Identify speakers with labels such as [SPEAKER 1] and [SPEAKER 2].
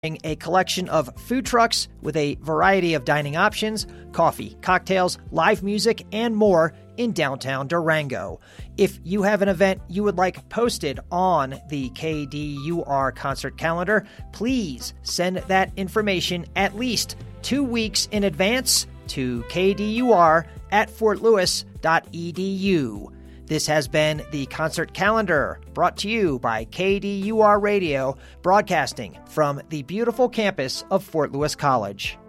[SPEAKER 1] a collection of food trucks with a variety of dining options, coffee, cocktails, live music, and more in downtown Durango. If you have an event you would like posted on the KDUR concert calendar, please send that information at least 2 weeks in advance to kdur@fortlewis.edu. This has been the Concert Calendar, brought to you by KDUR Radio, broadcasting from the beautiful campus of Fort Lewis College.